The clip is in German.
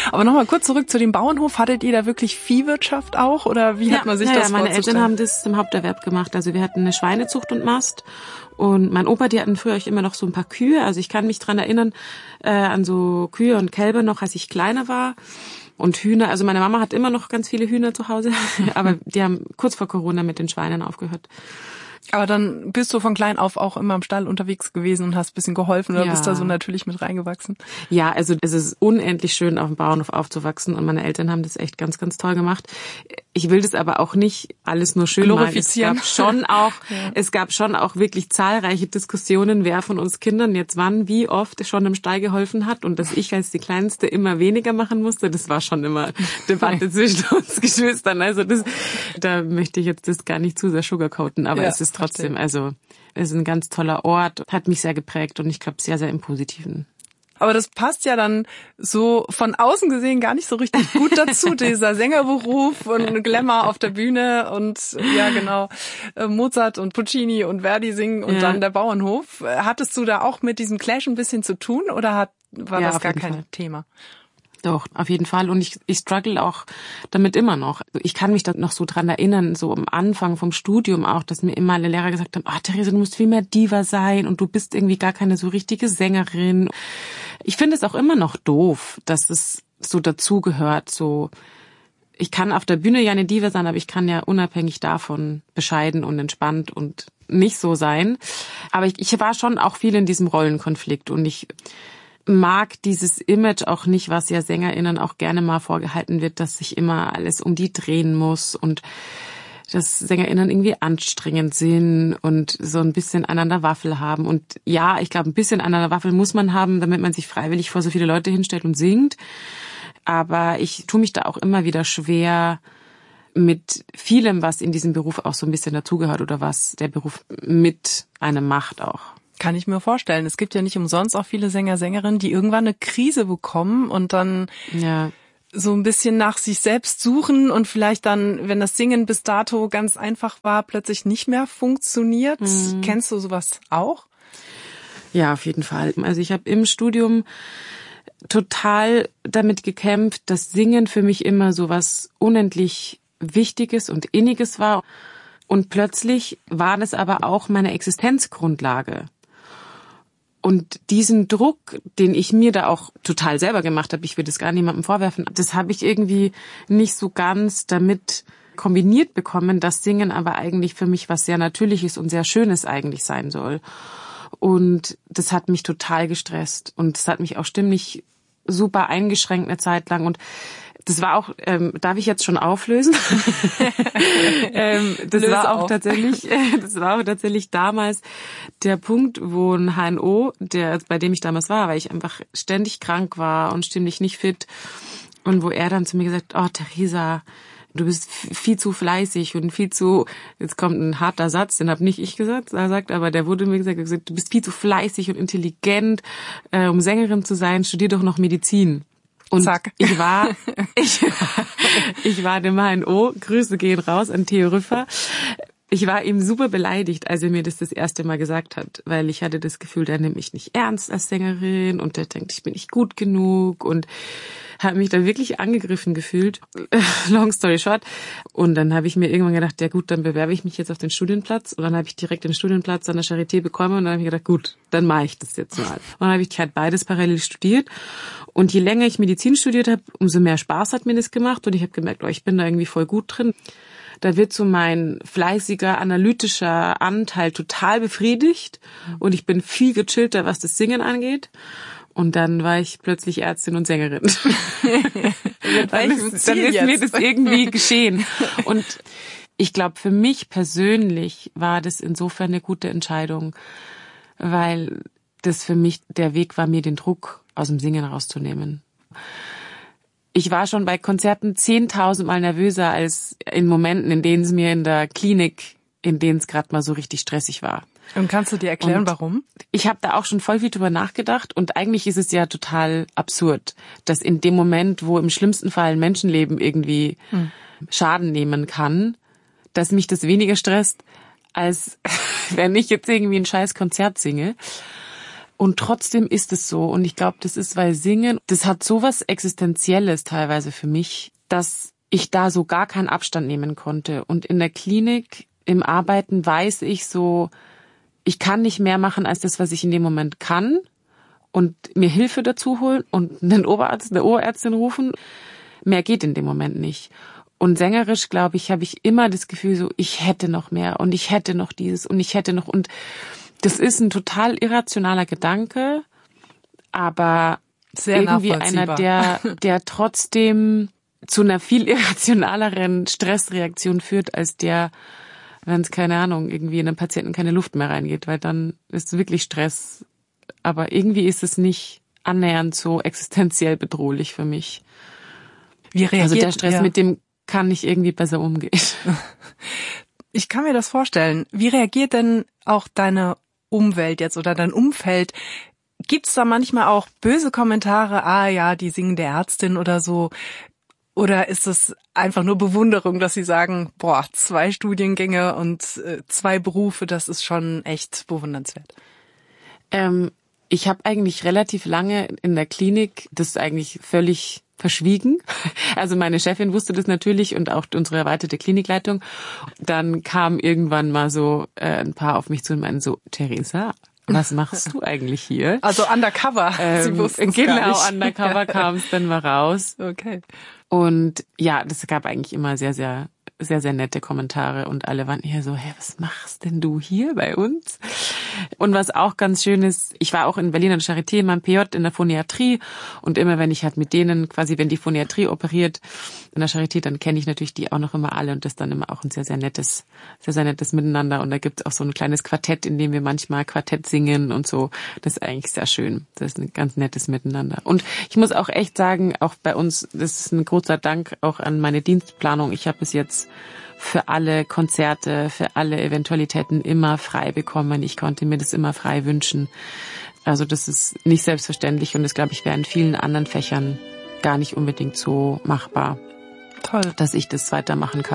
Aber nochmal kurz zurück zu dem Bauernhof. Hattet ihr da wirklich Viehwirtschaft auch oder wie hat man sich das meine vorzustellen? Eltern haben das zum Haupterwerb gemacht. Also wir hatten eine Schweinezucht und Mast und mein Opa, die hatten früher auch immer noch so ein paar Kühe. Also ich kann mich dran erinnern an so Kühe und Kälber noch, als ich kleiner war. Und Hühner, also meine Mama hat immer noch ganz viele Hühner zu Hause, aber die haben kurz vor Corona mit den Schweinen aufgehört. Aber dann bist du von klein auf auch immer im Stall unterwegs gewesen und hast ein bisschen geholfen oder bist da so natürlich mit reingewachsen? Ja, also es ist unendlich schön, auf dem Bauernhof aufzuwachsen und meine Eltern haben das echt ganz, ganz toll gemacht. Ich will das aber auch nicht alles nur schön machen. Es gab schon auch wirklich zahlreiche Diskussionen, wer von uns Kindern jetzt wann, wie oft schon im Stall geholfen hat und dass ich als die Kleinste immer weniger machen musste. Das war schon immer Debatte zwischen uns Geschwistern. Also da möchte ich jetzt das gar nicht zu sehr sugarcoaten, aber es ist trotzdem, also es ist ein ganz toller Ort, hat mich sehr geprägt und ich glaube sehr, sehr im Positiven. Aber das passt ja dann so von außen gesehen gar nicht so richtig gut dazu, dieser Sängerberuf und Glamour auf der Bühne und ja genau, Mozart und Puccini und Verdi singen und dann der Bauernhof. Hattest du da auch mit diesem Clash ein bisschen zu tun oder war das gar kein Thema? Doch, auf jeden Fall. Und ich struggle auch damit immer noch. Ich kann mich da noch so dran erinnern, so am Anfang vom Studium auch, dass mir immer alle Lehrer gesagt haben, Therese, du musst viel mehr Diva sein und du bist irgendwie gar keine so richtige Sängerin. Ich finde es auch immer noch doof, dass es so dazugehört, so. Ich kann auf der Bühne ja eine Diva sein, aber ich kann ja unabhängig davon bescheiden und entspannt und nicht so sein. Aber ich war schon auch viel in diesem Rollenkonflikt und ich mag dieses Image auch nicht, was ja SängerInnen auch gerne mal vorgehalten wird, dass sich immer alles um die drehen muss und dass SängerInnen irgendwie anstrengend sind und so ein bisschen an einer Waffel haben. Und ja, ich glaube, ein bisschen an einer Waffel muss man haben, damit man sich freiwillig vor so viele Leute hinstellt und singt. Aber ich tue mich da auch immer wieder schwer mit vielem, was in diesem Beruf auch so ein bisschen dazugehört oder was der Beruf mit einem macht auch. Kann ich mir vorstellen. Es gibt ja nicht umsonst auch viele Sänger, Sängerinnen, die irgendwann eine Krise bekommen und dann so ein bisschen nach sich selbst suchen und vielleicht dann, wenn das Singen bis dato ganz einfach war, plötzlich nicht mehr funktioniert. Kennst du sowas auch? Ja, auf jeden Fall. Also ich habe im Studium total damit gekämpft, dass Singen für mich immer so was unendlich Wichtiges und Inniges war. Und plötzlich war das aber auch meine Existenzgrundlage. Und diesen Druck, den ich mir da auch total selber gemacht habe, ich will das gar niemandem vorwerfen, das habe ich irgendwie nicht so ganz damit kombiniert bekommen, dass Singen aber eigentlich für mich was sehr Natürliches und sehr Schönes eigentlich sein soll. Und das hat mich total gestresst und das hat mich auch stimmlich super eingeschränkt eine Zeit lang und das war auch, darf ich jetzt schon auflösen? Das war auch tatsächlich damals der Punkt, wo ein HNO, bei dem ich damals war, weil ich einfach ständig krank war und stimmlich nicht fit und wo er dann zu mir gesagt, Theresa, du bist viel zu fleißig und jetzt kommt ein harter Satz, den habe nicht ich gesagt, aber der wurde mir gesagt, du bist viel zu fleißig und intelligent, um Sängerin zu sein, studier doch noch Medizin. Und zack. Ich war dem HNO, Grüße gehen raus an Theo Rüffer. Ich war ihm super beleidigt, als er mir das erste Mal gesagt hat, weil ich hatte das Gefühl, der nimmt mich nicht ernst als Sängerin und der denkt, ich bin nicht gut genug und habe mich da wirklich angegriffen gefühlt. Long story short. Und dann habe ich mir irgendwann gedacht, ja gut, dann bewerbe ich mich jetzt auf den Studienplatz. Und dann habe ich direkt den Studienplatz an der Charité bekommen und dann habe ich gedacht, gut, dann mache ich das jetzt mal. Und dann habe ich halt beides parallel studiert. Und je länger ich Medizin studiert habe, umso mehr Spaß hat mir das gemacht. Und ich habe gemerkt, ich bin da irgendwie voll gut drin. Da wird so mein fleißiger, analytischer Anteil total befriedigt. Und ich bin viel gechillter, was das Singen angeht. Und dann war ich plötzlich Ärztin und Sängerin. Dann ist mir das irgendwie geschehen. Und ich glaube, für mich persönlich war das insofern eine gute Entscheidung, weil das für mich der Weg war, mir den Druck aus dem Singen rauszunehmen. Ich war schon bei Konzerten 10.000 Mal nervöser als in Momenten, in denen es mir in der Klinik, in denen es gerade mal so richtig stressig war. Und kannst du dir erklären, warum? Ich habe da auch schon voll viel drüber nachgedacht und eigentlich ist es ja total absurd, dass in dem Moment, wo im schlimmsten Fall ein Menschenleben irgendwie Schaden nehmen kann, dass mich das weniger stresst, als wenn ich jetzt irgendwie ein scheiß Konzert singe. Und trotzdem ist es so. Und ich glaube, das ist, weil Singen, das hat sowas Existenzielles teilweise für mich, dass ich da so gar keinen Abstand nehmen konnte. Und in der Klinik, im Arbeiten weiß ich so, ich kann nicht mehr machen als das, was ich in dem Moment kann. Und mir Hilfe dazu holen und einen Oberarzt, eine Ohrärztin rufen. Mehr geht in dem Moment nicht. Und sängerisch, glaube ich, habe ich immer das Gefühl so, ich hätte noch mehr und ich hätte noch dieses und ich hätte noch. Und das ist ein total irrationaler Gedanke, aber sehr irgendwie einer, der trotzdem zu einer viel irrationaleren Stressreaktion führt, als der, wenn es, keine Ahnung, irgendwie in einem Patienten keine Luft mehr reingeht, weil dann ist es wirklich Stress. Aber irgendwie ist es nicht annähernd so existenziell bedrohlich für mich. Wie reagiert, also der Stress, mit dem kann ich irgendwie besser umgehen. Ich kann mir das vorstellen. Wie reagiert denn auch deine Umwelt jetzt oder dein Umfeld? Gibt's da manchmal auch böse Kommentare? Ah ja, die singende Ärztin oder so. Oder ist es einfach nur Bewunderung, dass sie sagen, 2 Studiengänge und 2 Berufe, das ist schon echt bewundernswert? Ich habe eigentlich relativ lange in der Klinik das eigentlich völlig verschwiegen. Also meine Chefin wusste das natürlich und auch unsere erweiterte Klinikleitung. Dann kam irgendwann mal so ein paar auf mich zu und meinten so, Theresa, was machst du eigentlich hier? Also undercover. Sie wussten es gar nicht. Undercover kam es dann mal raus. Okay. Und ja, das gab eigentlich immer sehr, sehr, sehr, sehr nette Kommentare und alle waren eher so, hey, was machst denn du hier bei uns? Und was auch ganz schön ist, ich war auch in Berlin an der Charité in meinem PJ in der Phoniatrie und immer wenn ich halt mit denen quasi, wenn die Phoniatrie operiert in der Charité, dann kenne ich natürlich die auch noch immer alle und das ist dann immer auch ein sehr, sehr nettes Miteinander und da gibt es auch so ein kleines Quartett, in dem wir manchmal Quartett singen und so. Das ist eigentlich sehr schön. Das ist ein ganz nettes Miteinander. Und ich muss auch echt sagen, auch bei uns, das ist ein großer Dank auch an meine Dienstplanung. Ich habe bis jetzt für alle Konzerte, für alle Eventualitäten immer frei bekommen. Ich konnte mir das immer frei wünschen. Also das ist nicht selbstverständlich und das, glaube ich, wäre in vielen anderen Fächern gar nicht unbedingt so machbar. Toll. Dass ich das weitermachen kann.